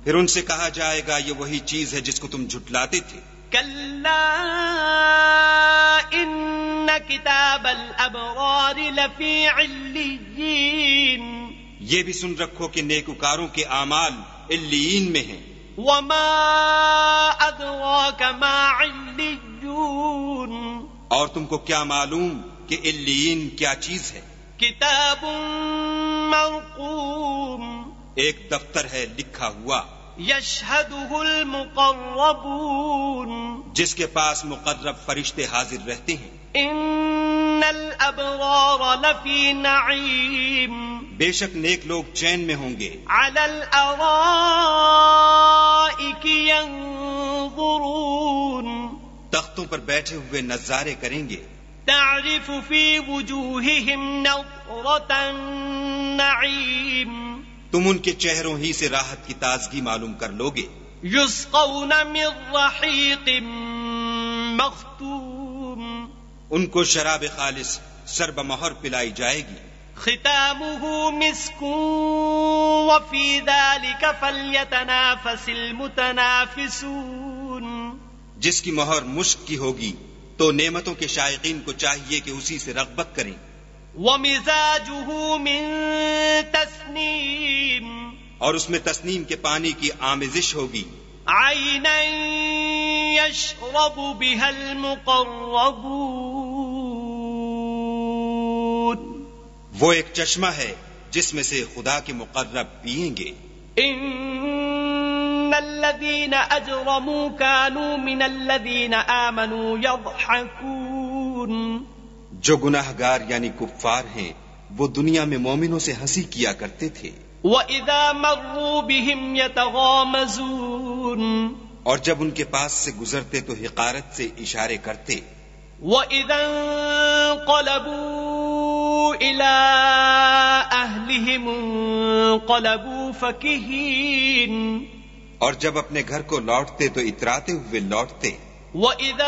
پھر ان سے کہا جائے گا یہ وہی چیز ہے جس کو تم جھٹلاتے تھے. کلا ان کتاب الابرار لفی علیین، یہ بھی سن رکھو کہ نیکوکاروں کے اعمال علیین میں ہیں. وما ادراک ما علیون، اور تم کو کیا معلوم کہ علیین کیا چیز ہے؟ کتاب مرقوم، ایک دفتر ہے لکھا ہوا، یشہدہ المقربون، جس کے پاس مقرب فرشتے حاضر رہتے ہیں. ان الابرار لفی نعیم، بے شک نیک لوگ چین میں ہوں گے. علی الارائک ینظرون، تختوں پر بیٹھے ہوئے نظارے کریں گے. تعرف فی وجوہہم نضرۃ النعیم، تم ان کے چہروں ہی سے راحت کی تازگی معلوم کر لوگے. یسقون من رحیق مختوم، ان کو شراب خالص سرب مہر پلائی جائے گی. ختامہ مسک وفی ذلک فلیتنافس المتنافسون، جس کی مہر مشک کی ہوگی تو نعمتوں کے شائقین کو چاہیے کہ اسی سے رغبت کریں. ومزاجہ من تسنیم، اور اس میں تسنیم کے پانی کی آمیزش ہوگی. عینا یشرب بها المقربون، وہ ایک چشمہ ہے جس میں سے خدا کے مقرب پیئیں گے. ان الذین اجرموا كانوا من الذین آمنوا یضحکون، جو گناہ گار یعنی کفار ہیں وہ دنیا میں مومنوں سے ہنسی کیا کرتے تھے. وَإِذَا مَرُّوا بِهِمْ يَتَغَامَزُونَ، اور جب ان کے پاس سے گزرتے تو حقارت سے اشارے کرتے. وَإِذَا انقلبوا إِلَىٰ أَهْلِهِمْ انقلبوا فَكِهِينَ، اور جب اپنے گھر کو لوٹتے تو اتراتے ہوئے لوٹتے. وَإِذَا